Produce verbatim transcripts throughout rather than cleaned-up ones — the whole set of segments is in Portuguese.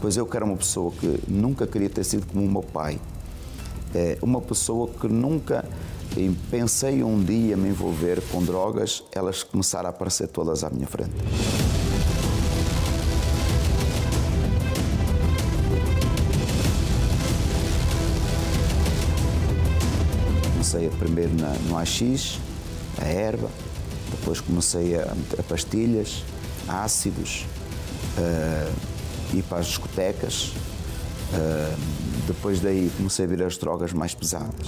Pois eu que era uma pessoa que nunca queria ter sido como o meu pai, é, uma pessoa que nunca pensei um dia me envolver com drogas, elas começaram a aparecer todas à minha frente. Comecei primeiro na, no A X, a erva, depois comecei a, a pastilhas, ácidos, uh, ir para as discotecas, uh, depois daí comecei a vir as drogas mais pesadas.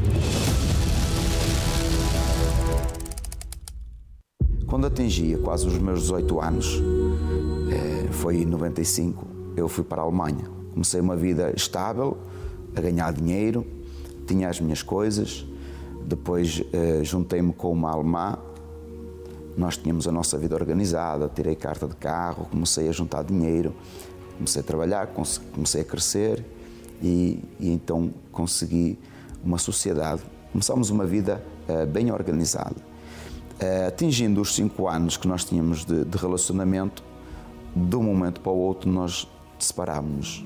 Quando atingia quase os meus dezoito anos, eh, foi em noventa e cinco, eu fui para a Alemanha. Comecei uma vida estável, a ganhar dinheiro, tinha as minhas coisas, depois eh, juntei-me com uma alemã, nós tínhamos a nossa vida organizada, tirei carta de carro, comecei a juntar dinheiro, comecei a trabalhar, comecei a crescer e, e então consegui uma sociedade, começámos uma vida eh, bem organizada. Uh, atingindo os cinco anos que nós tínhamos de, de relacionamento, de um momento para o outro nós separámos-nos.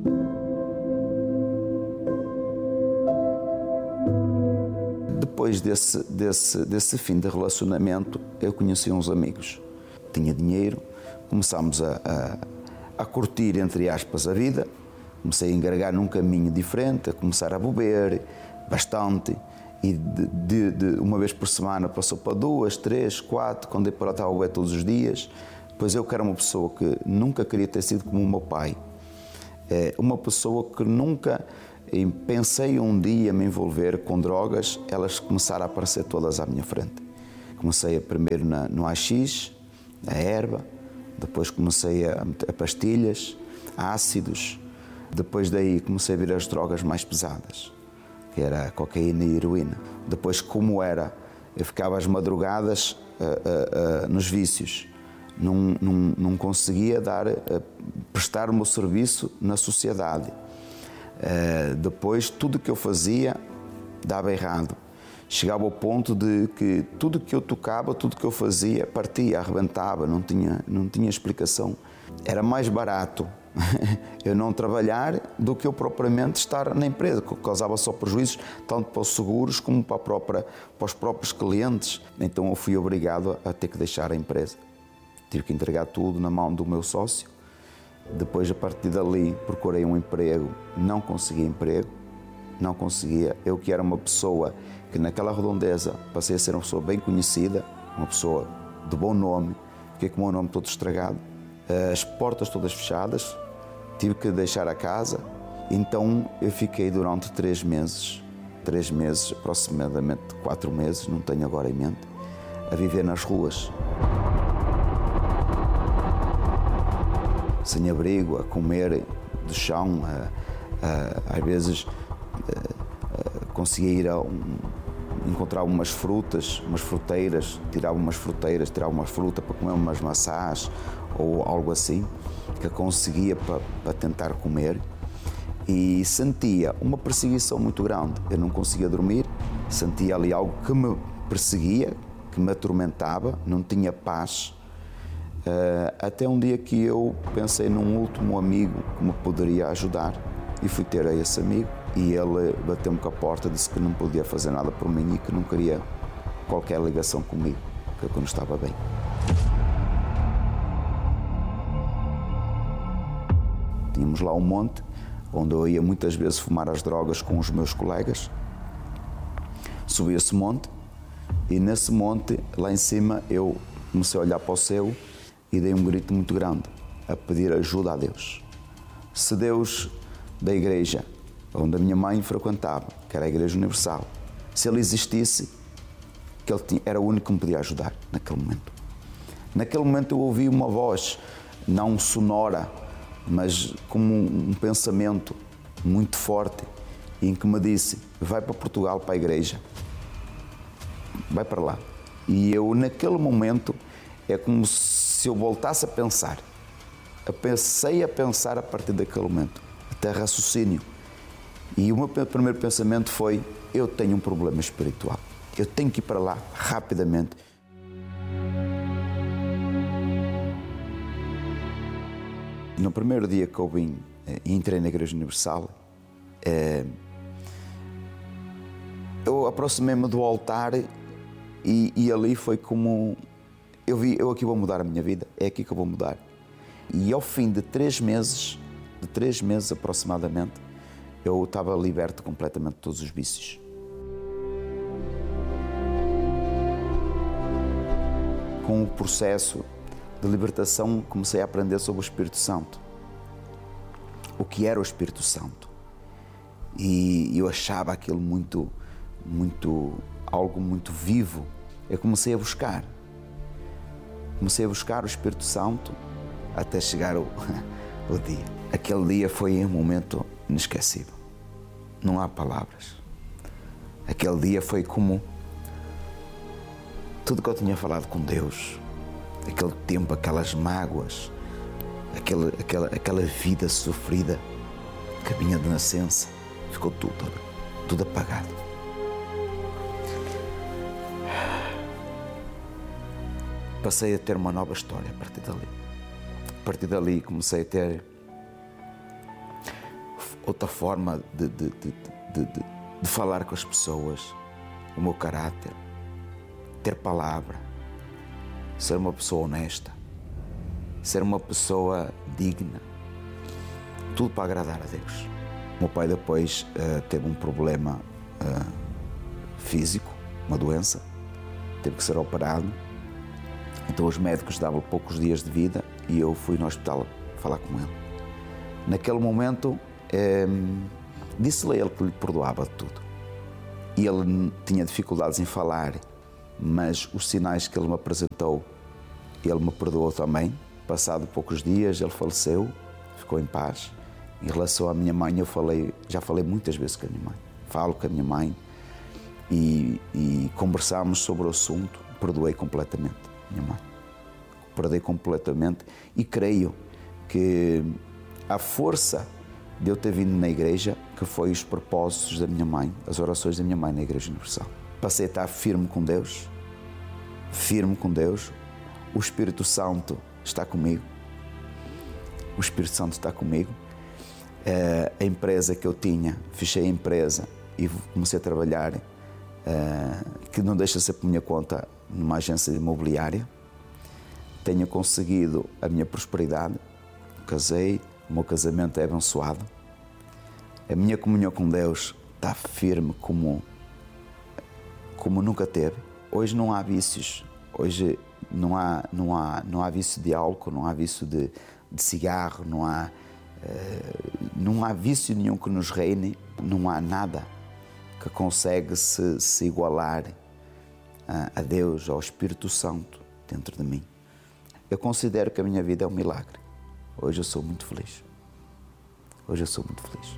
Depois desse, desse, desse fim de relacionamento, eu conheci uns amigos. Tinha dinheiro, começámos a, a, a curtir, entre aspas, a vida. Comecei a engargar num caminho diferente, a começar a beber bastante. E de, de, de uma vez por semana passou para duas, três, quatro, quando eu estava a beber todos os dias. Pois eu que era uma pessoa que nunca queria ter sido como o meu pai. É, uma pessoa que nunca pensei um dia me envolver com drogas, elas começaram a aparecer todas à minha frente. Comecei a, primeiro na, no A X, a erva, depois comecei a, a pastilhas, ácidos, depois daí comecei a vir as drogas mais pesadas, que era a cocaína e a heroína. Depois, como era, eu ficava às madrugadas uh, uh, uh, nos vícios, não, não, não conseguia dar, uh, prestar o meu serviço na sociedade. Uh, depois, tudo que eu fazia dava errado. Chegava ao ponto de que tudo que eu tocava, tudo que eu fazia, partia, arrebentava, não tinha, não tinha explicação. Era mais barato eu não trabalhar do que eu propriamente estar na empresa, que causava só prejuízos, tanto para os seguros como para, a própria, para os próprios clientes. Então eu fui obrigado a ter que deixar a empresa. Tive que entregar tudo na mão do meu sócio. Depois, a partir dali, procurei um emprego, não consegui emprego, não conseguia. Eu que era uma pessoa que naquela redondeza passei a ser uma pessoa bem conhecida, uma pessoa de bom nome, fiquei com o meu nome todo estragado, as portas todas fechadas, tive que deixar a casa, então eu fiquei durante três meses, três meses, aproximadamente quatro meses, não tenho agora em mente, a viver nas ruas. Sem abrigo, a comer do chão, a, a, às vezes a, a, conseguia ir a um, encontrar umas frutas, umas fruteiras, tirava umas fruteiras, tirava uma fruta para comer umas maçãs ou algo assim, que conseguia para, para tentar comer, e sentia uma perseguição muito grande. Eu não conseguia dormir, sentia ali algo que me perseguia, que me atormentava, não tinha paz, uh, até um dia que eu pensei num último amigo que me poderia ajudar, e fui ter a esse amigo, e ele bateu-me com a porta, disse que não podia fazer nada por mim e que não queria qualquer ligação comigo, que eu não estava bem. Tínhamos lá um monte, onde eu ia muitas vezes fumar as drogas com os meus colegas. Subi esse monte, e nesse monte, lá em cima, eu comecei a olhar para o céu e dei um grito muito grande, a pedir ajuda a Deus. Se Deus da igreja, onde a minha mãe frequentava, que era a Igreja Universal, se Ele existisse, que Ele tinha, era o único que me podia ajudar naquele momento. Naquele momento eu ouvi uma voz, não sonora, mas como um pensamento muito forte, em que me disse: vai para Portugal, para a igreja, vai para lá. E eu, naquele momento, é como se eu voltasse a pensar. Eu pensei a pensar a partir daquele momento, até raciocínio. E o meu primeiro pensamento foi: eu tenho um problema espiritual, eu tenho que ir para lá rapidamente. No primeiro dia que eu vim e entrei na Igreja Universal, é, eu aproximei-me do altar e, e ali foi como eu vi, eu aqui vou mudar a minha vida, é aqui que eu vou mudar. E ao fim de três meses, de três meses aproximadamente, eu estava liberto completamente de todos os vícios. Com o processo de libertação, comecei a aprender sobre o Espírito Santo. O que era o Espírito Santo. E eu achava aquilo muito, muito, algo muito vivo. Eu comecei a buscar. Comecei a buscar o Espírito Santo até chegar o, o dia. Aquele dia foi um momento inesquecível. Não há palavras. Aquele dia foi como tudo que eu tinha falado com Deus, aquele tempo, aquelas mágoas, aquela, aquela, aquela vida sofrida que vinha de nascença, ficou tudo, tudo apagado. Passei a ter uma nova história a partir dali. A partir dali comecei a ter outra forma de, de, de, de, de, de falar com as pessoas, o meu caráter, ter palavra, ser uma pessoa honesta, ser uma pessoa digna, tudo para agradar a Deus. O meu pai depois uh, teve um problema uh, físico, uma doença, teve que ser operado, então os médicos davam poucos dias de vida e eu fui no hospital falar com ele. Naquele momento, eh, disse-lhe a ele que lhe perdoava tudo. E ele tinha dificuldades em falar, mas os sinais que ele me apresentou, ele me perdoou também. Passado poucos dias, ele faleceu, ficou em paz. Em relação à minha mãe, eu falei, já falei muitas vezes com a minha mãe. Falo com a minha mãe e, e conversámos sobre o assunto. Perdoei completamente a minha mãe. Perdoei completamente e creio que a força de eu ter vindo na igreja, que foi os propósitos da minha mãe, as orações da minha mãe na Igreja Universal. Passei a estar firme com Deus, firme com Deus. O Espírito Santo está comigo. O Espírito Santo está comigo. A empresa que eu tinha, fechei a empresa e comecei a trabalhar, que não deixa de ser por minha conta, numa agência imobiliária. Tenho conseguido a minha prosperidade, casei, o meu casamento é abençoado. A minha comunhão com Deus está firme como, como nunca teve. Hoje não há vícios, hoje não há, não há, não há vício de álcool, não há vício de, de cigarro, não há, uh, não há vício nenhum que nos reine, não há nada que consegue se, se igualar a, a Deus, ao Espírito Santo dentro de mim. Eu considero que a minha vida é um milagre. Hoje eu sou muito feliz. Hoje eu sou muito feliz.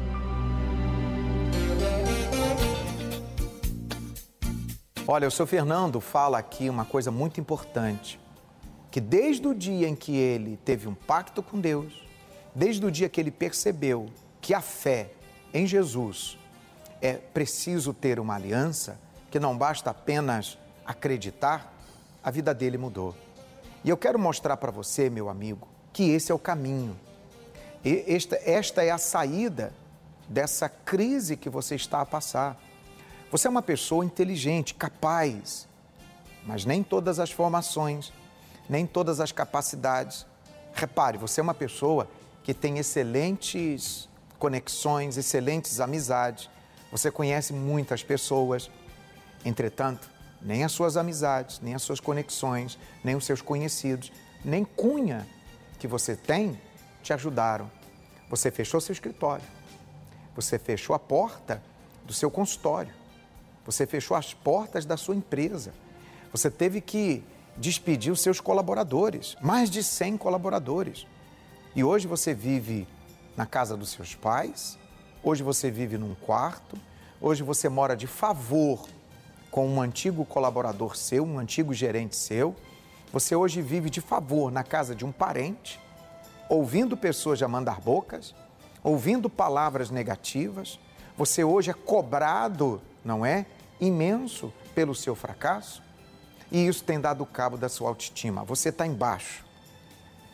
Olha, o seu Fernando fala aqui uma coisa muito importante, que desde o dia em que ele teve um pacto com Deus, desde o dia que ele percebeu que a fé em Jesus é preciso ter uma aliança, que não basta apenas acreditar, a vida dele mudou. E eu quero mostrar para você, meu amigo, que esse é o caminho. E esta, esta é a saída dessa crise que você está a passar. Você é uma pessoa inteligente, capaz, mas nem todas as formações, nem todas as capacidades. Repare, você é uma pessoa que tem excelentes conexões, excelentes amizades. Você conhece muitas pessoas. Entretanto, nem as suas amizades, nem as suas conexões, nem os seus conhecidos, nem cunha que você tem te ajudaram. Você fechou seu escritório, você fechou a porta do seu consultório, você fechou as portas da sua empresa, você teve que despedir os seus colaboradores, mais de cem colaboradores. E hoje você vive na casa dos seus pais, hoje você vive num quarto, hoje você mora de favor com um antigo colaborador seu, um antigo gerente seu. Você hoje vive de favor na casa de um parente, ouvindo pessoas já mandar bocas, ouvindo palavras negativas. Você hoje é cobrado, não é? Imenso pelo seu fracasso. E isso tem dado cabo da sua autoestima. Você está embaixo.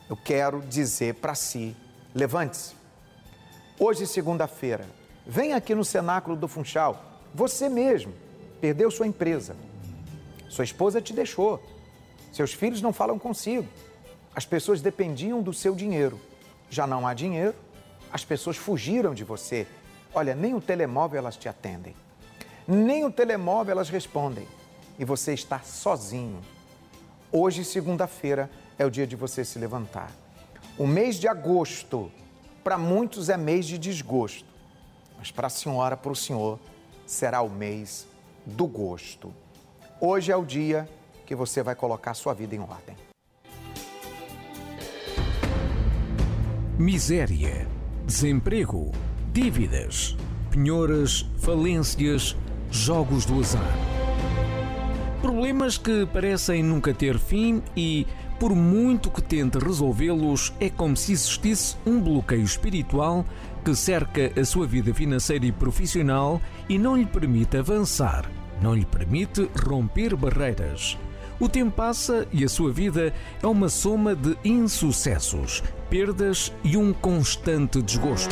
eu quero dizer para si, levante-se. Hoje, segunda-feira, vem aqui no cenáculo do Funchal, você mesmo perdeu sua empresa, sua esposa te deixou, seus filhos não falam consigo, as pessoas dependiam do seu dinheiro, já não há dinheiro, as pessoas fugiram de você, olha, nem o telemóvel elas te atendem, nem o telemóvel elas respondem e você está sozinho. Hoje, segunda-feira, é o dia de você se levantar. O mês de agosto, para muitos é mês de desgosto, mas para a senhora, para o senhor, será o mês do gosto. Hoje é o dia que você vai colocar sua vida em ordem. Miséria, desemprego, dívidas, penhoras, falências, jogos do azar. Problemas que parecem nunca ter fim e, por muito que tente resolvê-los, é como se existisse um bloqueio espiritual que cerca a sua vida financeira e profissional e não lhe permite avançar, não lhe permite romper barreiras. O tempo passa e a sua vida é uma soma de insucessos, perdas e um constante desgosto.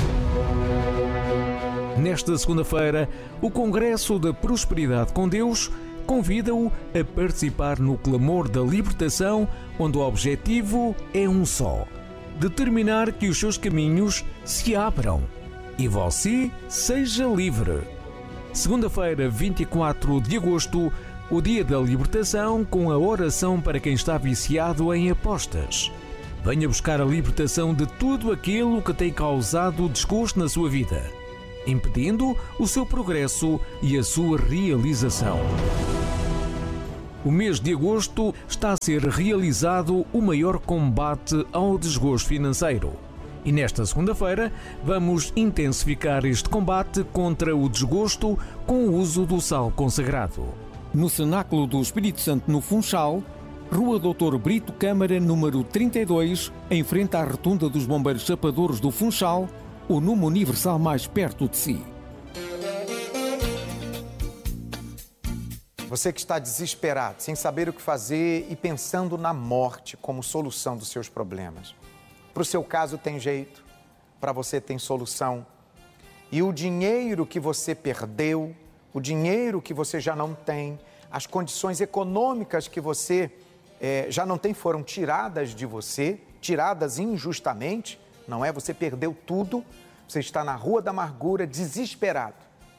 Nesta segunda-feira, o Congresso da Prosperidade com Deus convida-o a participar no clamor da libertação, onde o objetivo é um só: determinar que os seus caminhos se abram e você seja livre. Segunda-feira, vinte e quatro de agosto, o dia da libertação, com a oração para quem está viciado em apostas. Venha buscar a libertação de tudo aquilo que tem causado desgosto na sua vida, impedindo o seu progresso e a sua realização. O mês de agosto está a ser realizado o maior combate ao desgosto financeiro. E nesta segunda-feira vamos intensificar este combate contra o desgosto com o uso do sal consagrado. No Cenáculo do Espírito Santo, no Funchal, Rua doutor Brito Câmara, número trinta e dois, em frente à Rotunda dos Bombeiros Chapadores do Funchal, o número universal mais perto de si. Você que está desesperado, sem saber o que fazer e pensando na morte como solução dos seus problemas. Para o seu caso tem jeito, para você tem solução. E o dinheiro que você perdeu, o dinheiro que você já não tem, as condições econômicas que você eh, já não tem foram tiradas de você, tiradas injustamente, não é? Você perdeu tudo, você está na Rua da Amargura, desesperado.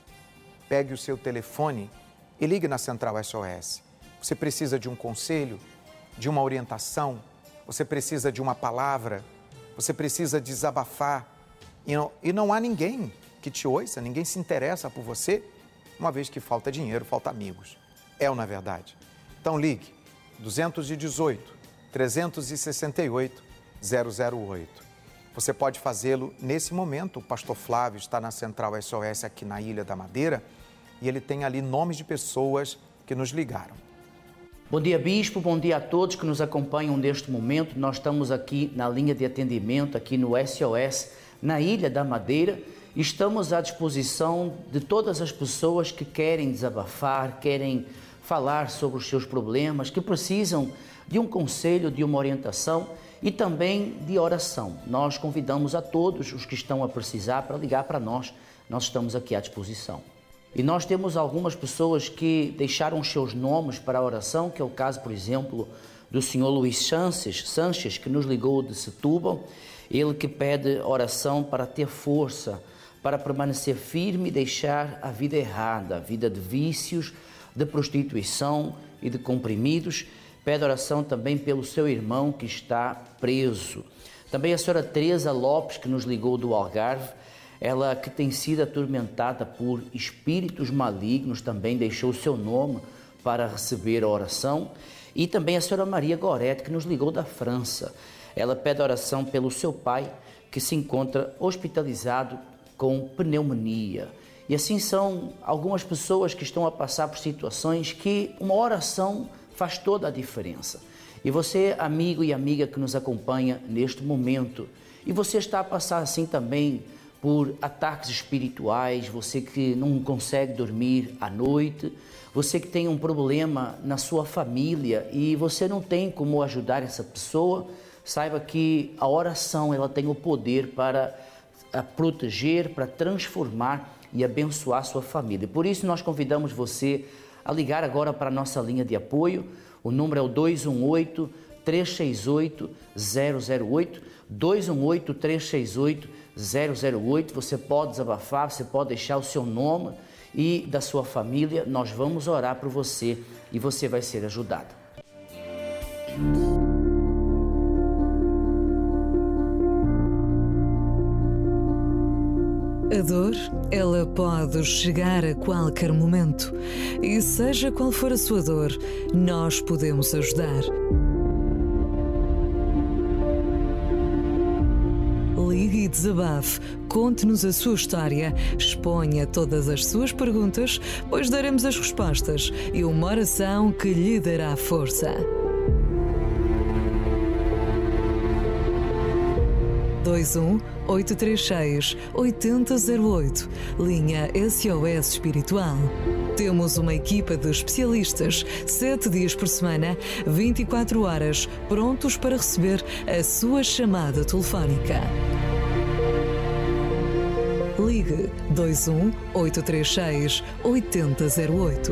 Pegue o seu telefone e ligue na Central S O S. Você precisa de um conselho, de uma orientação, você precisa de uma palavra, você precisa desabafar. E não, e não há ninguém que te ouça, ninguém se interessa por você, uma vez que falta dinheiro, falta amigos. É ou não é verdade? Então ligue dois um oito, três seis oito, zero zero oito. Você pode fazê-lo nesse momento. O pastor Flávio está na Central S O S aqui na Ilha da Madeira e ele tem ali nomes de pessoas que nos ligaram. Bom dia, Bispo, bom dia a todos que nos acompanham neste momento. Nós estamos aqui na linha de atendimento, aqui no S O S, na Ilha da Madeira. Estamos à disposição de todas as pessoas que querem desabafar, querem falar sobre os seus problemas, que precisam de um conselho, de uma orientação e também de oração. Nós convidamos a todos os que estão a precisar para ligar para nós. Nós estamos aqui à disposição. E nós temos algumas pessoas que deixaram os seus nomes para a oração, que é o caso, por exemplo, do senhor Luiz Sanches, Sanches, que nos ligou de Setúbal. Ele que pede oração para ter força, para permanecer firme e deixar a vida errada, a vida de vícios, de prostituição e de comprimidos. Pede oração também pelo seu irmão que está preso. Também a senhora Teresa Lopes, que nos ligou do Algarve, ela que tem sido atormentada por espíritos malignos, também deixou o seu nome para receber a oração. E também a senhora Maria Gorete, que nos ligou da França. Ela pede oração pelo seu pai, que se encontra hospitalizado com pneumonia. E assim são algumas pessoas que estão a passar por situações que uma oração faz toda a diferença. E você, amigo e amiga que nos acompanha neste momento, e você está a passar assim também por ataques espirituais, você que não consegue dormir à noite, você que tem um problema na sua família e você não tem como ajudar essa pessoa, saiba que a oração ela tem o poder para a proteger, para transformar e abençoar a sua família. Por isso nós convidamos você a ligar agora para a nossa linha de apoio. O número é o dois um oito, três seis oito, zero zero oito, dois um oito, três seis oito, zero zero oito. Você pode desabafar, você pode deixar o seu nome e da sua família. Nós vamos orar por você e você vai ser ajudado. A dor, ela pode chegar a qualquer momento. E seja qual for a sua dor, nós podemos ajudar. Ligue e desabafe, conte-nos a sua história, exponha todas as suas perguntas, pois daremos as respostas e uma oração que lhe dará força. dois um oito três seis, oito zero zero oito, linha S O S Espiritual. Temos uma equipa de especialistas, sete dias por semana, vinte e quatro horas, prontos para receber a sua chamada telefónica. Ligue dois um oito três seis, oito zero zero oito.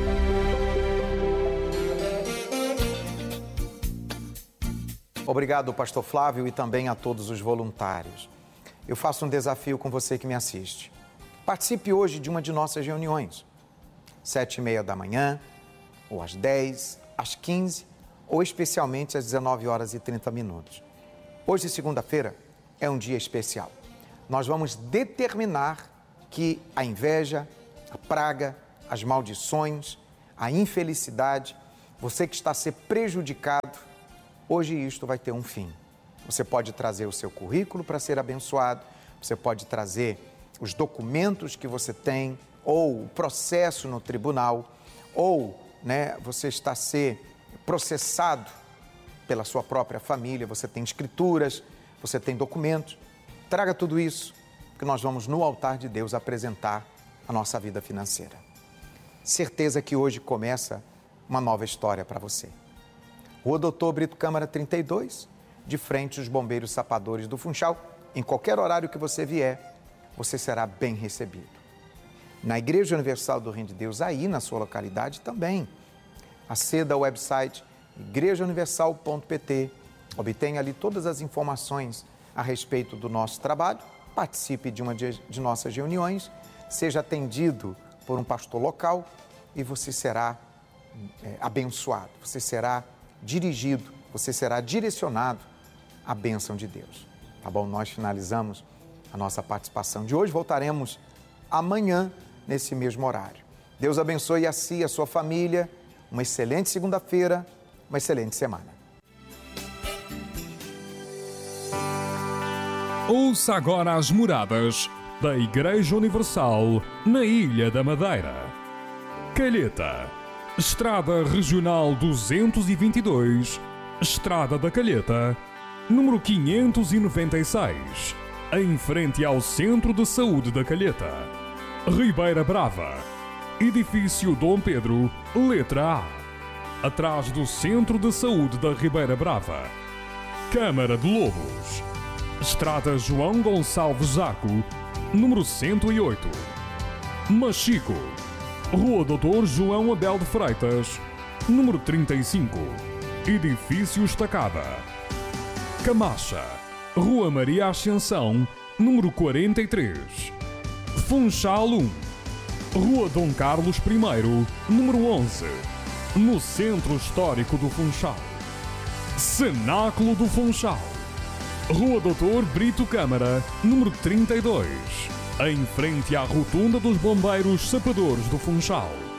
Obrigado, pastor Flávio, e também a todos os voluntários. Eu faço um desafio com você que me assiste. Participe hoje de uma de nossas reuniões. Sete e meia da manhã, ou às dez, às quinze, ou especialmente às dezenove horas e trinta minutos. Hoje, segunda-feira, é um dia especial. Nós vamos determinar que a inveja, a praga, as maldições, a infelicidade, você que está a ser prejudicado, hoje isto vai ter um fim. Você pode trazer o seu currículo para ser abençoado, você pode trazer os documentos que você tem, ou o processo no tribunal, ou né, você está a ser processado pela sua própria família, você tem escrituras, você tem documentos. Traga tudo isso, que nós vamos no altar de Deus apresentar a nossa vida financeira. Certeza que hoje começa uma nova história para você. Rua Doutor Brito Câmara trinta e dois, de frente aos Bombeiros Sapadores do Funchal. Em qualquer horário que você vier, você será bem recebido. Na Igreja Universal do Reino de Deus, aí na sua localidade também. Aceda ao website igreja universal ponto pt, obtenha ali todas as informações a respeito do nosso trabalho, participe de uma de, de nossas reuniões, seja atendido por um pastor local e você será é, abençoado, você será dirigido, você será direcionado à bênção de Deus. Tá bom? Nós finalizamos a nossa participação de hoje, voltaremos amanhã nesse mesmo horário. Deus abençoe a si e a sua família, uma excelente segunda-feira, uma excelente semana. Ouça agora as moradas da Igreja Universal na Ilha da Madeira. Calheta, Estrada Regional duzentos e vinte e dois, Estrada da Calheta, número quinhentos e noventa e seis, em frente ao Centro de Saúde da Calheta. Ribeira Brava, Edifício Dom Pedro, letra A, atrás do Centro de Saúde da Ribeira Brava. Câmara de Lobos, Estrada João Gonçalves Zaco, número cento e oito. Machico, Rua Doutor João Abel de Freitas, número trinta e cinco, Edifício Estacada. Camacha, Rua Maria Ascensão, número quarenta e três. Funchal um, Rua Dom Carlos I, número onze, no Centro Histórico do Funchal. Cenáculo do Funchal, Rua Doutor Brito Câmara, número trinta e dois, em frente à Rotunda dos Bombeiros Sapadores do Funchal.